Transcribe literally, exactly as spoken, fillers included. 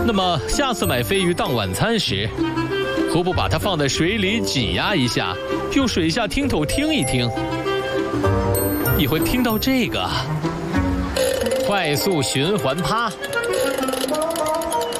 那么下次买飞鱼当晚餐时，何不把它放在水里挤压一下，用水下听筒听一听？你会听到这个快速循环啪。